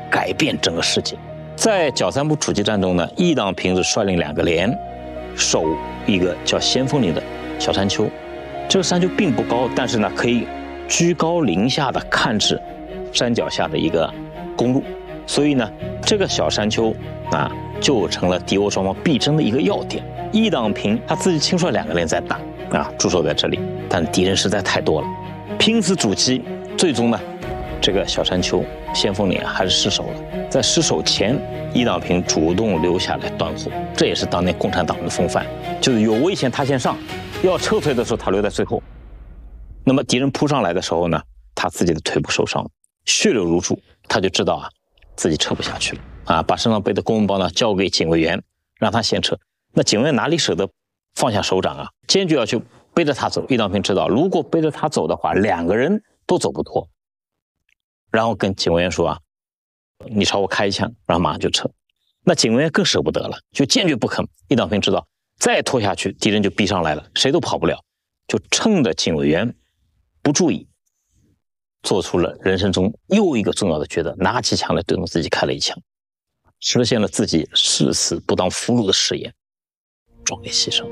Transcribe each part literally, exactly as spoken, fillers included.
改变整个世界。在角山铺阻击战中呢，易当平是率领两个连，守一个叫先锋岭的小山丘。这个山丘并不高，但是呢，可以居高临下的看至山脚下的一个公路，所以呢，这个小山丘啊，就成了敌我双方必争的一个要点。易当平他自己亲率两个连在打啊，驻守在这里，但敌人实在太多了，拼死阻击，最终呢，这个小山丘先锋岭还是失守了。在失守前，易当平主动留下来断后，这也是当年共产党的风范，就是有危险他先上，要撤退的时候他留在最后。那么敌人扑上来的时候呢，他自己的腿部受伤，血流如注，他就知道啊，自己撤不下去了啊，把身上背的公文包呢交给警卫员，让他先撤。那警卫员哪里舍得放下手掌啊，坚决要去背着他走。易当平知道，如果背着他走的话，两个人都走不脱。然后跟警卫员说啊，你朝我开一枪，然后马上就撤。那警卫员更舍不得了，就坚决不肯。易当平知道，再拖下去，敌人就逼上来了，谁都跑不了，就趁着警卫员不注意，做出了人生中又一个重要的抉择，拿起枪来对着自己开了一枪，实现了自己誓死不当俘虏的誓言，壮烈牺牲。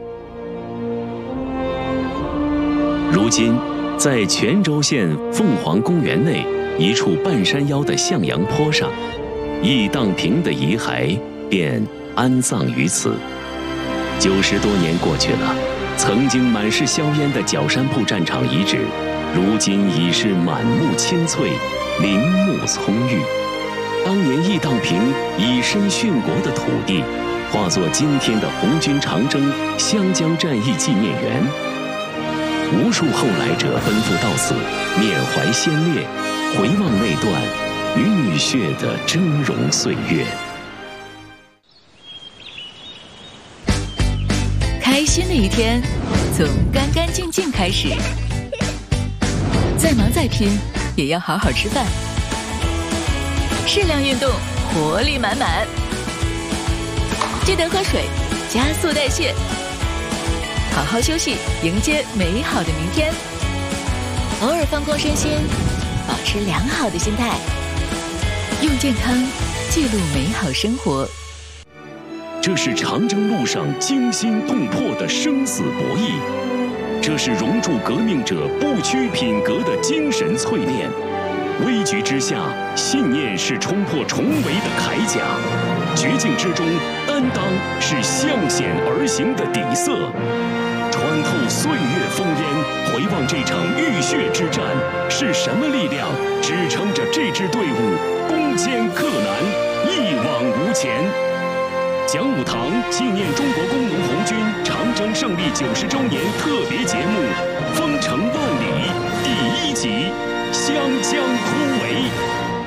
如今，在泉州县凤凰公园内一处半山腰的向阳坡上，易当平的遗骸便安葬于此。九十多年过去了，曾经满是硝烟的角山铺战场遗址，如今已是满目青翠，林木葱郁。当年易当平以身殉国的土地，化作今天的红军长征湘江战役纪念园。无数后来者奔赴到此，缅怀先烈，回望那段浴血的峥嵘岁月。 开心的一天从干干净净开始，再忙再拼也要好好吃饭，适量运动，活力满满，记得喝水，加速代谢，好好休息，迎接美好的明天。偶尔放空身心，保持良好的心态，用健康记录美好生活。 这是长征路上惊心动魄的生死博弈，这是熔铸革命者不屈品格的精神淬炼。危局之下，信念是冲破重围的铠甲；绝境之中，担当是向险而行的底色。穿透岁月烽烟，回望这场浴血之战，是什么力量支撑着这支队伍攻坚克难，一往无前？讲武堂纪念中国工农红军长征胜利九十周年特别节目《风城万里》